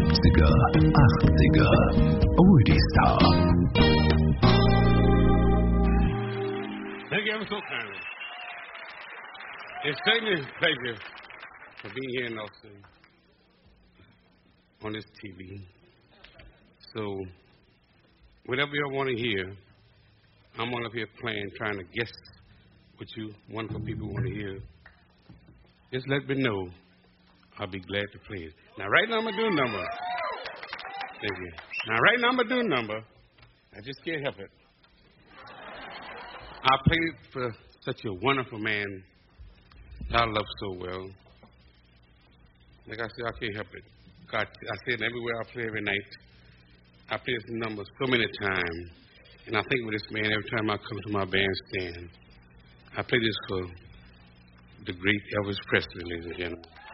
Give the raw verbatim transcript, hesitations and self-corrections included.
siebziger, achtziger, Oldie Star. Thank you ever so kindly. It's certainly a pleasure for being here in Austin on this T V. So, whatever you want to hear, I'm on up here playing, trying to guess what you wonderful people want to hear. Just let me know. I'll be glad to play it. Now, right now, I'm going to do a number. Thank you. Now, right now, I'm going to do a number. I just can't help it. I played for such a wonderful man that I love so well. Like I said, I can't help it. God, I say it everywhere I play every night. I play this number so many times. And I think with this man every time I come to my bandstand. I play this for the great Elvis Presley, ladies and gentlemen.